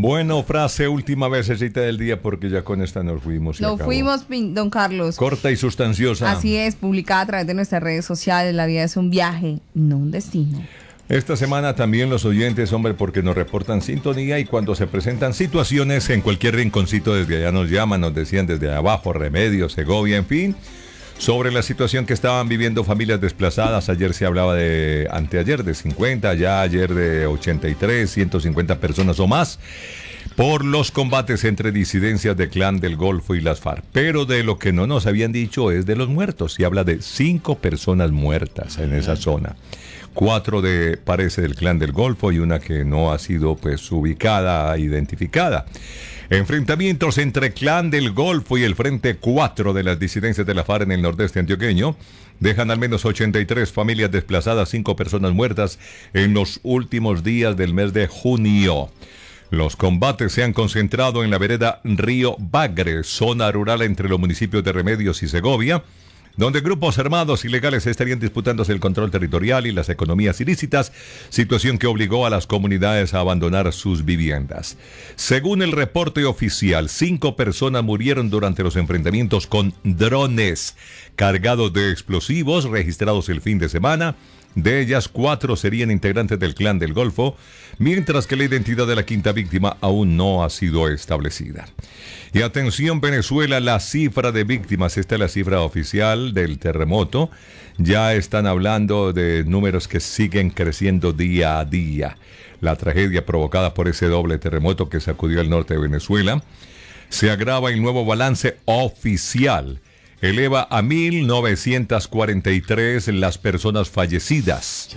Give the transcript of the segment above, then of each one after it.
Bueno, frase última vecesita del día porque ya con esta nos fuimos. Nos fuimos, don Carlos. Corta y sustanciosa. Así es, publicada a través de nuestras redes sociales. La vida es un viaje, no un destino. Esta semana también los oyentes, hombre, porque nos reportan sintonía y cuando se presentan situaciones en cualquier rinconcito desde allá nos llaman, nos decían desde abajo, Remedios, Segovia, en fin, sobre la situación que estaban viviendo familias desplazadas. Ayer se hablaba anteayer de 50, ya ayer de 83, 150 personas o más por los combates entre disidencias de Clan del Golfo y las FARC. Pero de lo que no nos habían dicho es de los muertos. Se habla de 5 personas muertas en esa zona. 4 parece del Clan del Golfo y una que no ha sido pues ubicada, identificada. Enfrentamientos entre Clan del Golfo y el Frente 4 de las disidencias de la FARC en el nordeste antioqueño dejan al menos 83 familias desplazadas, 5 personas muertas en los últimos días del mes de junio. Los combates se han concentrado en la vereda Río Bagre, zona rural entre los municipios de Remedios y Segovia, donde grupos armados ilegales estarían disputándose el control territorial y las economías ilícitas, situación que obligó a las comunidades a abandonar sus viviendas. Según el reporte oficial, 5 personas murieron durante los enfrentamientos con drones cargados de explosivos registrados el fin de semana. De ellas, 4 serían integrantes del Clan del Golfo, mientras que la identidad de la quinta víctima aún no ha sido establecida. Y atención Venezuela, la cifra de víctimas, esta es la cifra oficial del terremoto. Ya están hablando de números que siguen creciendo día a día. La tragedia provocada por ese doble terremoto que sacudió el norte de Venezuela. Se agrava el nuevo balance oficial. Eleva a 1.943 las personas fallecidas.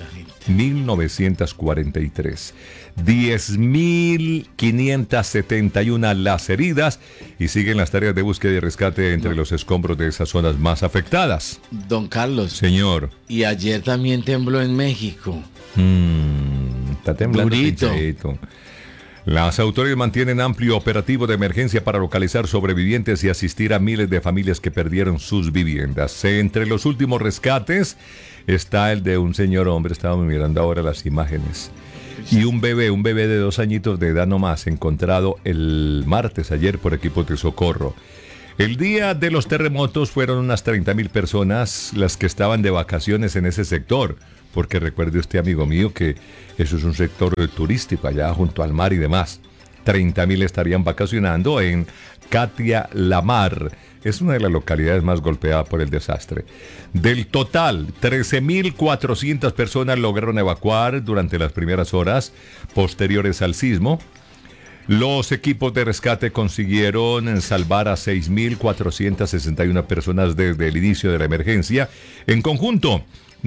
1.943. 10.571 las heridas y siguen las tareas de búsqueda y rescate entre los escombros de esas zonas más afectadas. Don Carlos. Señor. Y ayer también tembló en México. Está temblando. Durito. Pinchadito. Las autoridades mantienen amplio operativo de emergencia para localizar sobrevivientes y asistir a miles de familias que perdieron sus viviendas. Entre los últimos rescates está el de un señor hombre, estábamos mirando ahora las imágenes, y un bebé de 2 añitos de edad nomás, encontrado el martes ayer por equipos de socorro. El día de los terremotos fueron unas 30.000 personas las que estaban de vacaciones en ese sector, porque recuerde usted, amigo mío, que eso es un sector turístico allá junto al mar y demás. 30.000 estarían vacacionando en Catia La Mar. Es una de las localidades más golpeadas por el desastre. Del total, 13.400 personas lograron evacuar durante las primeras horas posteriores al sismo. Los equipos de rescate consiguieron salvar a 6.461 personas desde el inicio de la emergencia. En conjunto,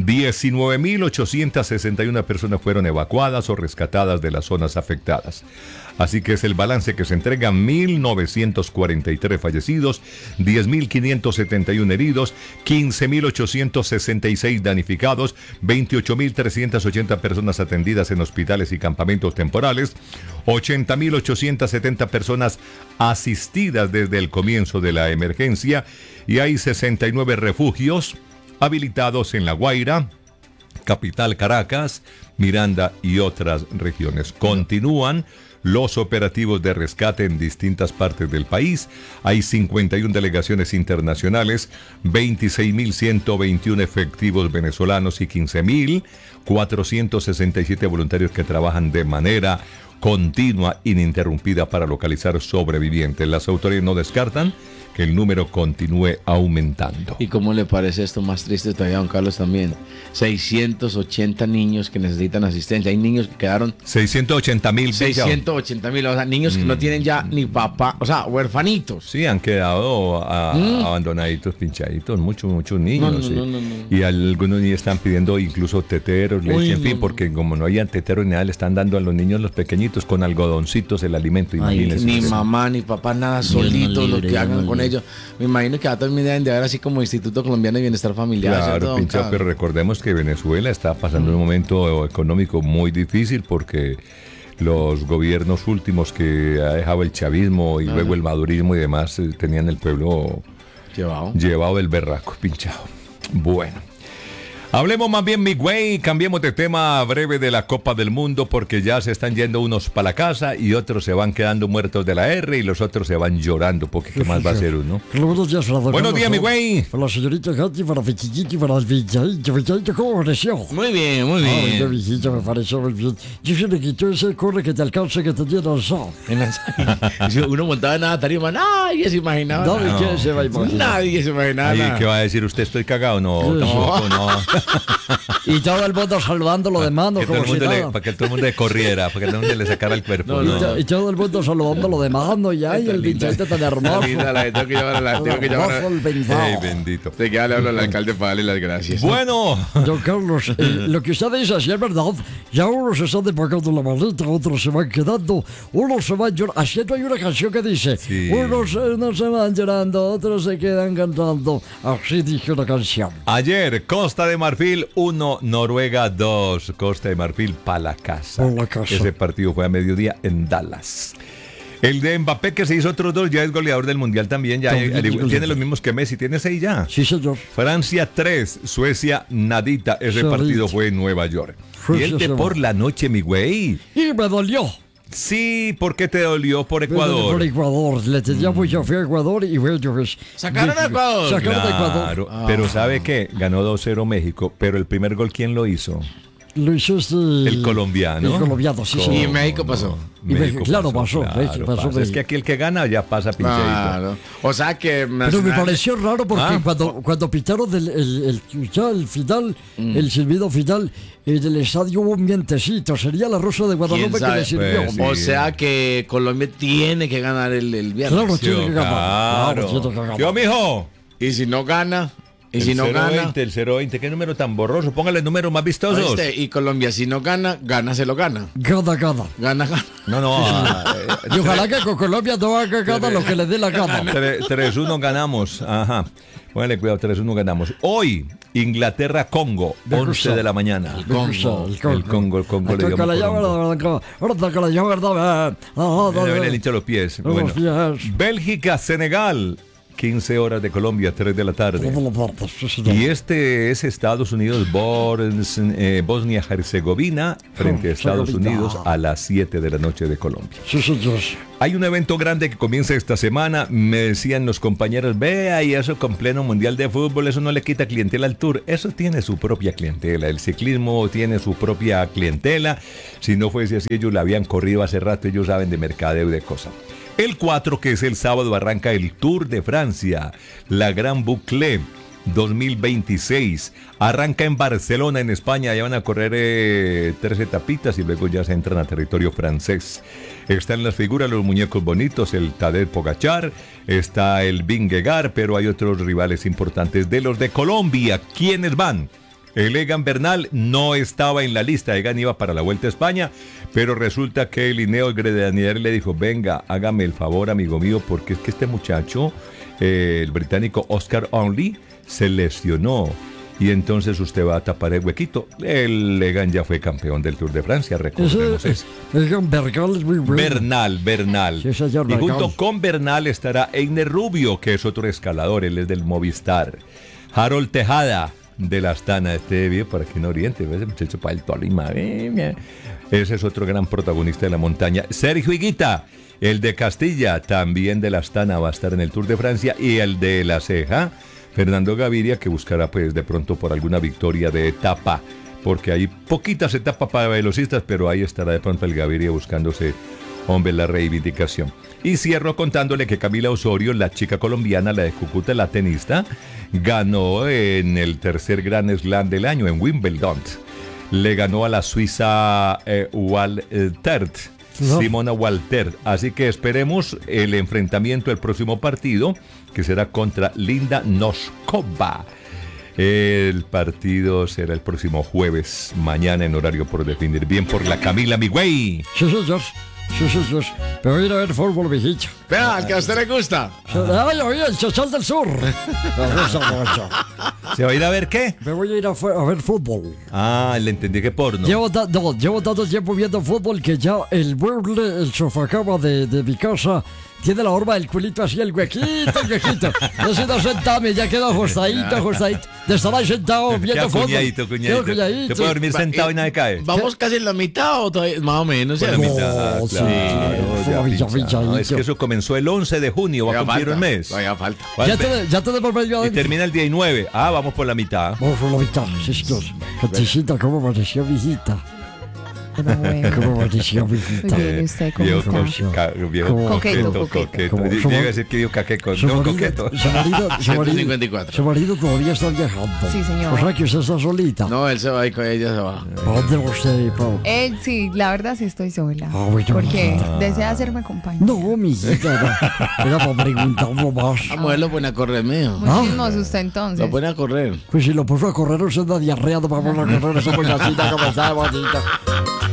19.861 personas fueron evacuadas o rescatadas de las zonas afectadas. Así que es el balance que se entrega: 1.943 fallecidos, 10.571 heridos, 15.866 damnificados, 28.380 personas atendidas en hospitales y campamentos temporales, 80.870 personas asistidas desde el comienzo de la emergencia, y hay 69 refugios habilitados en La Guaira, capital Caracas, Miranda y otras regiones. Continúan los operativos de rescate en distintas partes del país. Hay 51 delegaciones internacionales, 26.121 efectivos venezolanos y 15.467 voluntarios que trabajan de manera continua, ininterrumpida para localizar sobrevivientes. Las autoridades no descartan que el número continúe aumentando. ¿Y cómo le parece esto más triste todavía, don Carlos, también? 680 niños que necesitan asistencia. Hay niños que quedaron... 680.000. 680.000, o sea, niños que no tienen ya ni papá, o sea, huerfanitos. Sí, han quedado abandonaditos, pinchaditos, muchos niños. No. Y algunos niños están pidiendo incluso teteros, leche, en fin, porque como no hayan teteros ni nada, le están dando a los niños, los pequeñitos, con algodoncitos el alimento, imagínense. Ni mamá, ni papá, nada, solitos lo que hagan con ellos. Me imagino que también deben de haber así como Instituto Colombiano de Bienestar Familiar. Claro, pinchado, pero recordemos que Venezuela está pasando un momento económico muy difícil porque los gobiernos últimos que ha dejado el chavismo y luego el madurismo y demás tenían el pueblo llevado del berraco, pinchado. Bueno. Hablemos más bien, mi güey, cambiemos de tema breve de la Copa del Mundo porque ya se están yendo unos para la casa y otros se van quedando muertos de la R y los otros se van llorando porque ¿qué más va a hacer uno? Buenos días, para don Buenos días, mi güey. Para la señorita Katy, para Fichichichi, para el Villadito, ¿cómo pareció? Muy bien, muy Ay, qué bien. visita, me pareció muy bien. Yo se le quitó ese corre que te alcance que te tiene el sol. Si uno montaba en la tarima, nadie se imaginaba. Nadie nada. quiere se va a imaginar. Nadie se imaginaba. Ay, nada. ¿qué va a decir usted? ¿Estoy cagado? No, Sí. tampoco, no. Y todo el mundo saludándolo de mano, Que todo como el si mundo nada. para que todo el mundo le corriera, para que todo el mundo le sacara el cuerpo. No, No, Y todo el mundo saludándolo de mano, y ay, el bichete tan hermoso. Linda, la tengo que llevar a la tengo que llevar Hermoso a el pensado. Ay, bendito. Te queda le hablo al alcalde para darle las gracias. Bueno, Don Carlos, lo que usted dice sí es verdad. Ya unos se están despacando la maleta, otros se van quedando, unos se van llorando. Haciendo hay una canción que dice, Sí. unos se van llorando, otros se quedan cantando. Así dice una canción. ayer Costa de Marfil 1, Noruega 2. Costa de Marfil pa' la casa. Pa' la casa. Ese partido fue a mediodía en Dallas. El de Mbappé, que se hizo otros 2, ya es goleador del Mundial también. Ya También al igual- es tiene goleador. los mismos que Messi, tiene 6 ya. Sí, señor. Francia 3, Suecia nadita. Ese Solito. partido fue en Nueva York. Suecia Y el de se va. por la noche, mi güey. Y me dolió. Sí, ¿por qué te dolió por Me dolió por Ecuador? Ecuador. Le tenía mucha fe a Ecuador y bueno, pues. Sacaron a Ecuador. Sacaron a Ecuador. Claro, pero ¿sabe qué? Ganó 2-0 México, pero el primer gol, ¿quién lo hizo? Lo hizo El colombiano. El colombiano, sí, Y señor. México pasó. Y México, claro, pasó, claro, México pasó, pasa. Es México. que aquí el que gana ya pasa pincheito. Claro. O sea que Pero me Nacional- pareció raro porque Ah. cuando pitaron ya el final, el silbido final, del estadio hubo un vientecito. Sería la Rosa de Guadalupe que sabe? le sirvió. Pues sí. O sea que Colombia tiene que ganar el viernes. Claro, Sí, tiene que ganar. claro. Claro, tiene que ganar. Yo, mijo. Y si no gana, y si el no 020, gana, el 020, qué número tan borroso. Póngale números más vistosos. ¿oíste? Y Colombia si no gana, gana se lo gana. Gana, gana. Gana, gana. No, no. Y ojalá que con Colombia no haga gana lo que le dé la gana. 3-1 ganamos. Ajá. Póngale cuidado, 3-1 ganamos. Hoy, Inglaterra-Congo, Me 11 gusta. de la mañana. Me gusta, El Congo le dio Congo le llama, Congo. ahorita que le llama, ¿verdad? Le hincha los pies. Los Bueno. pies. Bélgica-Senegal, 15 horas de Colombia, 3 de la tarde. Todas las partes, sí, señor. Y este es Estados Unidos, Bosnia-Herzegovina, frente a Estados Herzegovina. Unidos a las 7 de la noche de Colombia. Sí, señor. Hay un evento grande que comienza esta semana. Me decían los compañeros, vea, y eso con pleno mundial de fútbol, eso no le quita clientela al Tour. Eso tiene su propia clientela. El ciclismo tiene su propia clientela. Si no fuese así, ellos la habían corrido hace rato, ellos saben de mercadeo y de cosas. El 4, que es el sábado, arranca el Tour de Francia, la Gran Boucle 2026. Arranca en Barcelona, en España. Ya van a correr 3 etapitas y luego ya se entran a territorio francés. Están las figuras, los muñecos bonitos, el Tadej Pogačar, está el Vingegaard, pero hay otros rivales importantes de los de Colombia. ¿Quiénes van? El Egan Bernal no estaba en la lista. Egan iba para la Vuelta a España, pero resulta que el Ineos Grenadier le dijo, venga, hágame el favor, amigo mío, porque es que este muchacho, el británico Oscar Onley, se lesionó. Y entonces usted va a tapar el huequito. El Egan ya fue campeón del Tour de Francia, recordemos eso. Egan Bernal es muy bueno. Bernal. Sí, señor, Y junto Bernal. con Bernal estará Einer Rubio, que es otro escalador, él es del Movistar. Harold Tejada, de la Astana, este video para que no oriente, ese muchacho para el Tolima. Ese es otro gran protagonista de la montaña. Sergio Higuita, el de Castilla, también de la Astana, va a estar en el Tour de Francia. Y el de La Ceja, Fernando Gaviria, que buscará pues de pronto por alguna victoria de etapa, porque hay poquitas etapas para velocistas, pero ahí estará de pronto el Gaviria buscándose, hombre, la reivindicación. Y cierro contándole que Camila Osorio, la chica colombiana, la de Cúcuta, la tenista, ganó en el tercer Grand Slam del año, en Wimbledon. Le ganó a la suiza Waltert, No. Simona Waltert. Así que esperemos el enfrentamiento, el próximo partido, que será contra Linda Noskova. El partido será el próximo jueves, mañana en horario por definir. Bien por la Camila, mi güey. Sí, señor. Sí, señor. Me voy a ir a ver fútbol, viejito. Vea, al que a usted le gusta. Ay, oye, el Chachal del Sur. Me gusta mucho. ¿Se va a ir a ver qué? Me voy a ir a ver fútbol. Ah, le entendí que porno. Llevo tanto tiempo viendo fútbol que ya el mueble, el sofá cama de mi casa tiene la horma del culito así, el huequito, el huequito. Necesito sentarme, ya quedo ajustadito. De estar ahí sentado viendo Queda fotos. cuñadito. Quedo cuñadito. Te puede dormir sentado y nadie cae. ¿Vamos casi en la mitad o todavía? Más o menos. Por la ¿cierto? mitad, sí, ya pinchado. pinchado. No, es que eso comenzó el 11 de junio, va a Todavía cumplir un falta, mes. todavía falta. Ya tenemos medio Y adentro. termina el 19. Ah, vamos por la mitad. Vamos por la mitad, sí, señor. Caticita, ¿cómo pareció, mijita? Pero bueno. ¿Cómo pareció, mijita? Muy bien, ¿y usted cómo Viejo está? viejo Coqueto. coqueto. Como- Yo iba a decir que dijo caqueco. Su No, marido, coqueto. su marido, 154. su marido todavía está viajando. Sí, señor. O sea que usted está solita. No, él se va y con ella se va. ¿A dónde va usted, Pau? Sí, la verdad sí estoy sola. Ah, bueno. Porque desea hacerme compañía. No, mijita, era para preguntarlo más. A mujer lo pone a correr, mío. Muy chismoso usted entonces. Lo pone a correr. Pues si lo puso a correr, usted da diarrea, no vamos a correr esa muchachita como está bonita.